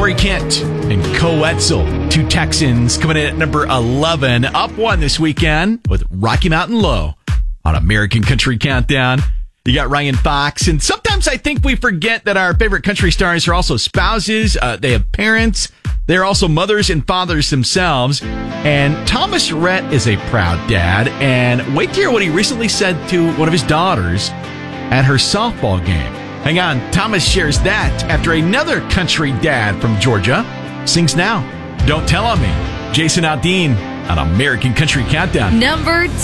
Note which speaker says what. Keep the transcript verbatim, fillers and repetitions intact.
Speaker 1: Corey Kent and Coetzel, two Texans coming in at number eleven. Up one this weekend with Rocky Mountain Low on American Country Countdown. You got Ryan Fox, and sometimes I think we forget that our favorite country stars are also spouses. Uh, they have parents. They're also mothers and fathers themselves. And Thomas Rhett is a proud dad. And wait to hear what he recently said to one of his daughters at her softball game. Hang on, Thomas shares that after another country dad from Georgia sings now. Don't Tell on Me. Jason Aldean on American Country Countdown.
Speaker 2: Number